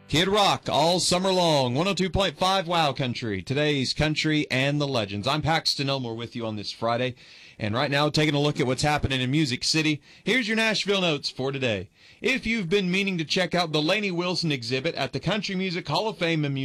Kid Rock all summer long, 102.5 Wow Country, today's country and the legends. I'm Paxton Elmore with you on this Friday, and right now taking a look at what's happening in Music City. Here's your Nashville notes for today. If you've been meaning to check out the Lainey Wilson exhibit at the Country Music Hall of Fame